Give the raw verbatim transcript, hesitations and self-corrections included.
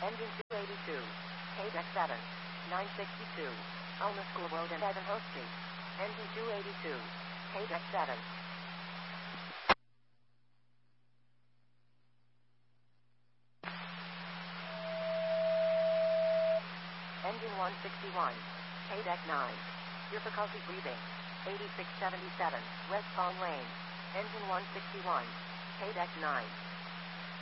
Engine two eighty-two. K-Deck seven. nine sixty-two. Ulma School Road and Ivanhoe Street. Engine two eighty-two. K-Deck seven. Engine one sixty-one. K-Deck nine. Difficulty breathing. eighty-six seventy-seven. West Palm Lane. Engine one sixty-one. K-Deck nine.